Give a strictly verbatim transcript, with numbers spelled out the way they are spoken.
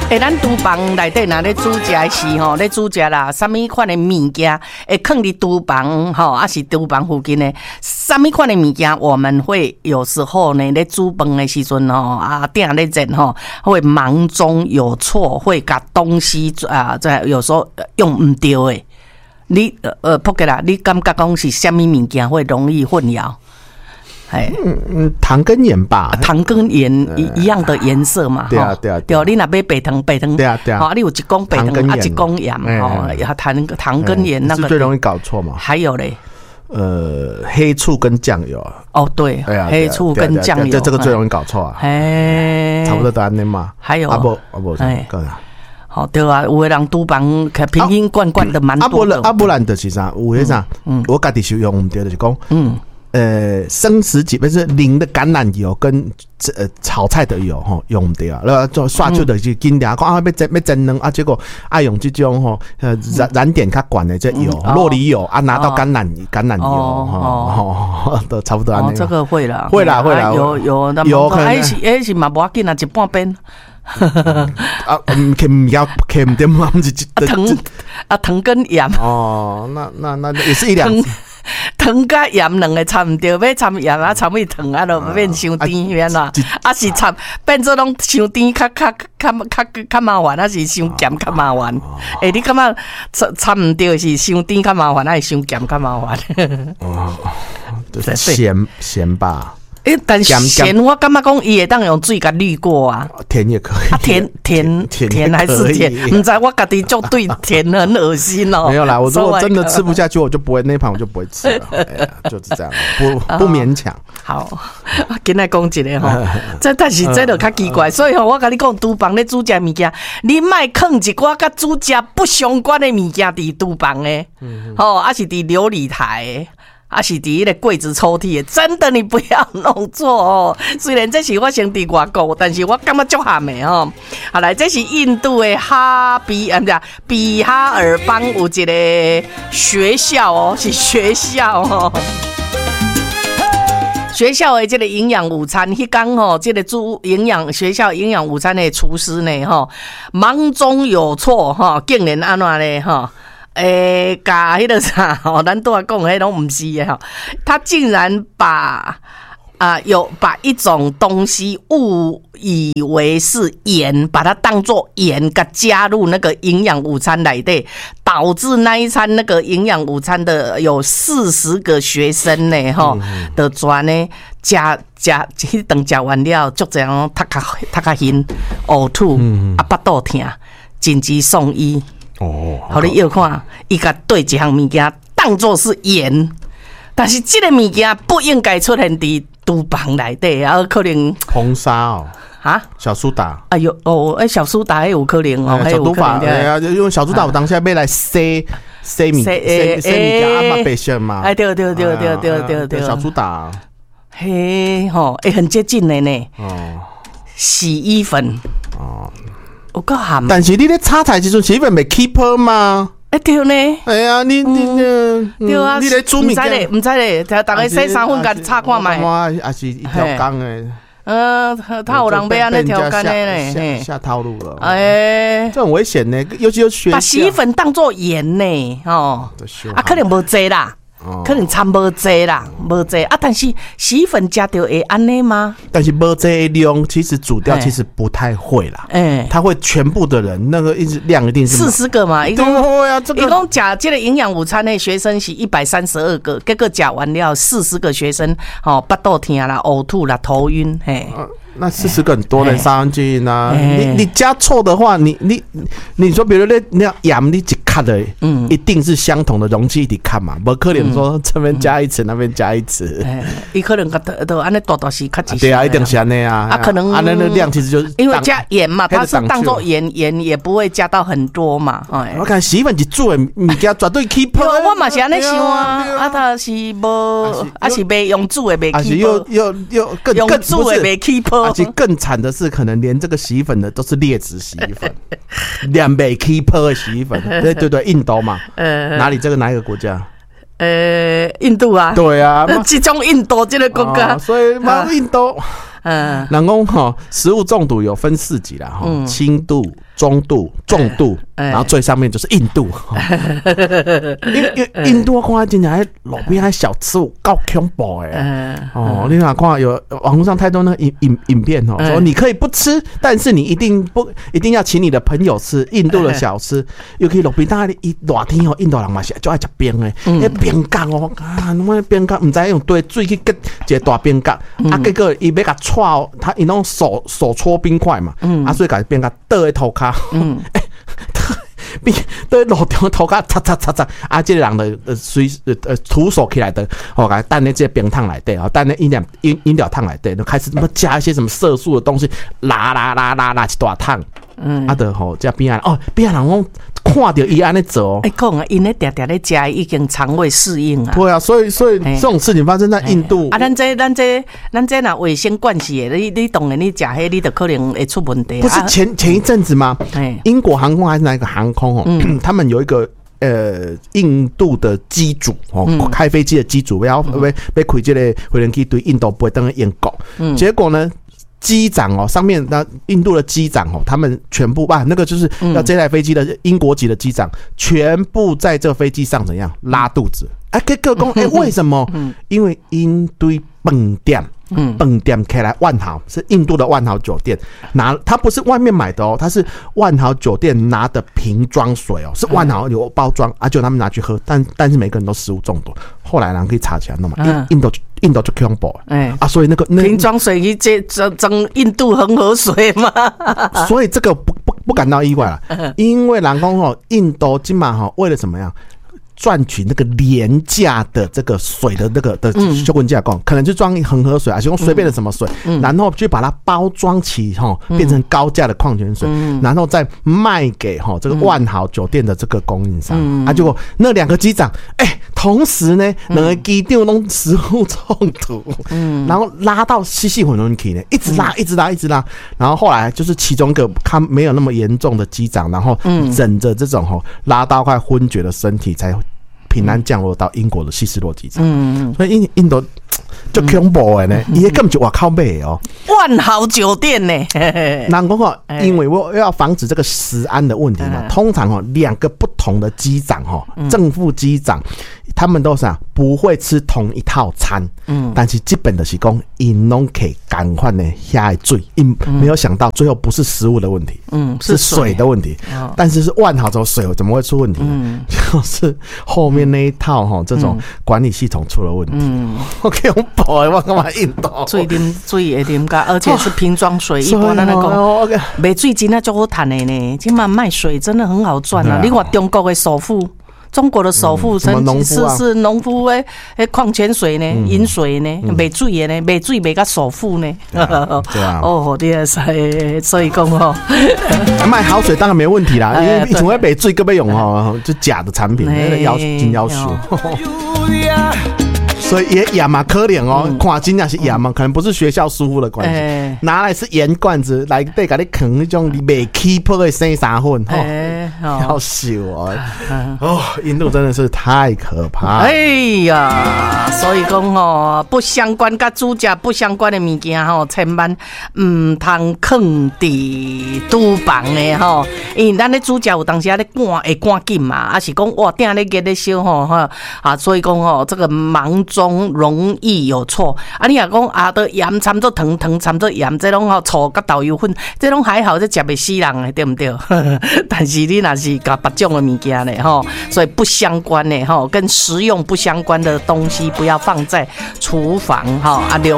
诶，咱厨房内底若咧煮食的时吼，咧煮食啦，啥物款的物件会放伫厨房吼，还是厨房附近的啥物款的物件，我们会有时候呢，咧煮饭的时阵吼，啊，鼎咧热吼，会忙中有错，会把东西啊，在有时候用唔对诶。你呃，扑克啦，你感觉讲是啥物物件会容易混淆？哎， 嗯嗯，糖跟盐吧， 糖跟盐一一样的颜色嘛， 对啊对啊， 对，你若买白糖，白糖， 对啊对啊， 好，你有一公白糖，啊一公盐，哦，糖糖跟盐那个最容易搞错嘛。 还有嘞， 呃，黑醋跟酱油， 哦对，黑醋跟酱油， 这这个最容易搞错啊， 哎， 差不多都安尼嘛。 还有啊不啊不，哎， 好对啊，有的人厨房瓶瓶罐罐的蛮多的， 啊不然就是啥，有迄啥，我家己是用唔对，就是讲，嗯。呃，生食几不是淋的橄榄油跟呃炒菜的油吼用唔对啊，然后就刷出的就紧俩讲啊要蒸要蒸卵啊，结果爱用这种吼呃燃燃点较管的这油酪梨油啊，拿到橄榄橄榄油吼，都差不多安尼。 这个会啦， 会啦会啦， 有有那有还是还是嘛无要紧啊，一半边。 啊，唔唔要，唔点嘛， 糖啊糖跟盐哦，那那那也是一两。 糖甲盐两个掺唔对，要掺盐啊，掺去糖啊，就变伤甜变啦。啊是掺变做拢伤甜，较较较较较麻烦，还是伤咸较麻烦。诶，你感觉掺掺唔对是伤甜较麻烦，还是伤咸较麻烦？ 哦，咸咸吧。 诶，但是咸我感觉讲伊会当用水甲滤过啊， 甜也可以， 啊甜甜甜还是甜？唔知我家己就对甜很恶心哦。 没有啦，我如果真的吃不下去，我就不会那盘我就不会吃了，哎、就是这样，不不勉强。 好，今仔讲一个吼，这但是这就较奇怪，所以吼，我甲你讲，厨房咧煮食物件，你莫放一寡甲煮食不相关的物件伫厨房诶，吼，还是伫琉璃台。啊，是伫迄个柜子抽屉的，真的你不要弄错哦。虽然这是我先伫外国，但是我感觉足咸的吼。好来，这是印度的哈比啊，不是比哈尔邦有一个学校哦，是学校哦。学校的这个营养午餐，迄天吼，这个煮营养学校营养午餐的厨师呢，吼，忙中有错哈，竟然安怎咧哈？诶，甲迄个啥吼，咱都讲迄拢唔是诶吼，他竟然把啊、呃、有把一种东西误以为是盐，把它当作盐，甲加入那个营养午餐内底，导致那一餐那个营养午餐的有四十个学生呢，吼，的全呢加加迄顿食完了，足这样头壳头壳晕、呕吐，啊，腹肚痛，紧急送医。哦，好你要看，伊甲对一项物件当作是盐，但是这个物件不应该出现伫厨房内底，啊，可能红砂哦，啊，小苏打， 哎呦哦，哎，小苏打也有可能哦，还有可能对啊，因为小苏打我当下要来洗洗米洗洗米家阿妈白色嘛， 哎，对对对对对对对， 小苏打， 嘿吼，哎，很接近的呢，哦，洗衣粉，哦。有够咸， 但是你咧炒菜时阵，洗衣粉袂 keep 吗？ 哎对呢， 哎呀，你你对啊， 你咧煮物件， 唔知咧，唔知咧，大家洗三分甲炒看卖， 也是一条工诶。 嗯，他有人要安尼调干的呢， 下套路了。 哎， 这很危险呢，尤其有学把洗衣粉当作盐呢，哦，啊，可能无济啦。可能掺无济啦，无济啊！但是洗衣粉加掉会安尼吗？ 但是无济量，其实煮掉其实不太会啦。哎，他会全部的人那个一直量一定是四十个嘛，一共对啊，这个一共假这个营养午餐的学生是一百三十二个，结果假完了四十个学生，哦，腹肚痛啦、呕吐啦、头晕，嘿。 那四十个很多人杀上去呢，你你加错的话，你你你说，比如那那盐你一卡的，嗯，一定是相同的容器一起看嘛，不可能说这边加一匙，那边加一匙， 伊可能都安尼大大是较几， 对啊，一定是安尼啊， 啊可能啊那那量其实就是因为加盐嘛，它是当做盐，盐也不会加到很多嘛，哎， 我看洗衣粉一煮的物件绝对 keep， 我嘛是安尼想啊，啊它是无，啊是袂用煮的袂 keep， 是又又又更用煮的袂 keep。 而且更惨的是，可能连这个洗衣粉的都是劣质洗衣粉，两杯 keep 的洗衣粉，对对对，印度嘛，呃，哪里这个哪一个国家？ 呃，印度啊， 对啊， 这种印度这个国家， 哦、所以嘛，印度。 嗯，人讲哈，食物中毒有分四级啦，哈、嗯，轻度、中度、重度，欸、然后最上面就是印度。欸、因为印度我看真正路边还小吃有够恐怖的。欸、哦，你看看有网络上太多那影影影片哦，说你可以不吃，但是你一定不一定要请你的朋友吃印度的小吃，尤其路边大家一热天哦，印度人嘛是就爱吃冰的，那冰角哦，啊，那冰角唔知用对水去结一个大冰角，嗯、啊，结果伊要甲戳，他伊弄手手搓冰块嘛，嗯、啊，所以甲冰角倒在头壳，嗯，哎、欸。比对路中头壳擦擦擦擦，啊！这个人的呃随呃徒手起来的，哦，来等那这冰烫来对，哦，等那饮料饮饮料烫来对，就开始什么加一些什么色素的东西，拉拉拉拉拉一大烫，嗯，啊的吼，这边啊，哦，边人讲看到伊安尼做， 哎，讲啊，因咧常常咧食，已经肠胃适应啊。 对啊，所以所以这种事情发生在印度啊，咱这咱这咱这若卫生惯系的，你你当然你食迄，你就可能会出问题。 不是前前一阵子吗？英国航空还是哪一个航空哦？嗯、他们有一个呃印度的机组哦，嗯、开飞机的机组要要要开这个飞行机对印度飞登英国，嗯、结果呢？机长哦，上面那印度的机长哦，他们全部吧，那个就是要这台飞机的英国籍的机长，全部在这飞机上怎样拉肚子？哎，给各讲，哎，为什么？因为因对饭店。嗯，饭店开来万豪是印度的万豪酒店拿，它不是外面买的哦，它是万豪酒店拿的瓶装水哦，是万豪有包装，啊，就他们拿去喝，但但是每个人都食物中毒，后来人可以查起来弄嘛，印印度印度就恐怖，哎啊，所以那个那瓶装水去这整整印度恒河水嘛， 所以这个不不不感到意外了，因为人讲哦，印度今嘛哈为了怎么样？赚取那个廉价的这个水的那个的修文价供，可能就装恒河水啊，就用随便的什么水，嗯、然后就把它包装起哈，变成高价的矿泉水，嗯、然后再卖给哈这个万豪酒店的这个供应商、嗯、啊。结果那两个机长，哎、欸，同时呢，两个机长都食物中毒，嗯，然后拉到稀稀混混去呢，一直拉，一直拉，一直拉，然后后来就是其中一个他没有那么严重的机长，然后忍着这种哈拉到快昏厥的身体才。平安降落到英国的希斯罗机场，嗯，所以印印度就恐怖的呢，伊根本就外靠买哦， 万豪酒店呢， 人讲哦，因为我要防止这个食安的问题嘛，通常哦两个不同的机长哈，正副机长。他们都是啊，不会吃同一套餐，嗯，但是基本的是讲，因拢可以赶快呢下一嘴，因没有想到最后不是食物的问题，嗯，是水的问题，哦、但是是万豪走水怎么会出问题？嗯，就是后面那一套哈、哦，这种管理系统出了问题。嗯，我给我保我干嘛印度？ 水啉水会啉噶，而且是瓶装水，一般那个卖水真的就好赚的呢，今嘛卖水真的很好赚啊！你看中国的首富。中国的首富曾经是是农夫诶，诶矿泉水呢，饮水呢，卖水的呢，卖水卖到首富呢。对啊， 哦，你也是，所以讲哦， 卖好水当然没问题啦，因为从来卖水根本用哦，就假的产品，那个要真要求。所以也也蛮可怜哦，看真正是也嘛，可能不是学校疏忽的关系，拿来是盐罐子来对给你啃那种未起泡的生沙粉，要死我！哦，印度真的是太可怕。 哎呀，所以讲哦，不相关跟煮食不相关的物件吼，千万唔通放伫厨房的吼，因为咱咧煮食有当时啊咧赶会赶紧嘛，啊是讲哇定咧热咧烧吼哈啊，所以讲吼这个忙中容易有错啊！你若讲啊，都盐掺做糖，糖掺做盐，这种吼醋甲豆油粉，这种还好，这食袂死人的，对不对？但是你若是甲别种的物件呢，吼，所以不相关的吼，跟食用不相关的东西不要放在厨房哈啊留。